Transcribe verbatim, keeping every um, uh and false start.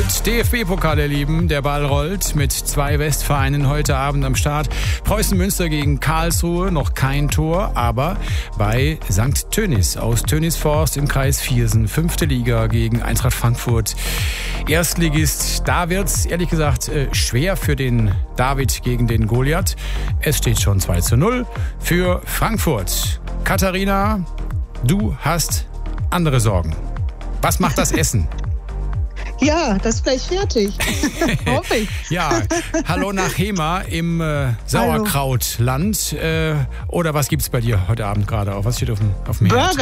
rollt. D F B-Pokal, ihr Lieben. Der Ball rollt mit zwei Westvereinen heute Abend am Start. Preußen Münster gegen Karlsruhe, noch kein Tor, aber bei Sankt Tönis aus Tönisforst im Kreis Viersen. Fünfte Liga gegen Eintracht Frankfurt. Erstligist, da wird's ehrlich gesagt schwer für den David gegen den Goliath. Es steht schon zwei zu null für Frankfurt. Katharina, du hast andere Sorgen. Was macht das Essen? Ja, das ist gleich fertig. Hoffe ich. Ja, hallo nach Hema im äh, Sauerkrautland. Äh, oder was gibt's bei dir heute Abend gerade? Was steht auf dem, auf dem Herd? Burger.